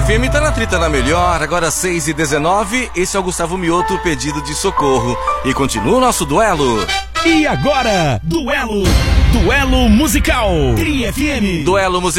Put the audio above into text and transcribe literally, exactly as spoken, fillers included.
F M tá na trita na melhor, agora seis e dezenove, esse é o Gustavo Mioto, pedido de socorro. E continua o nosso duelo. E agora, duelo, duelo musical, Tri F M. Duelo musical.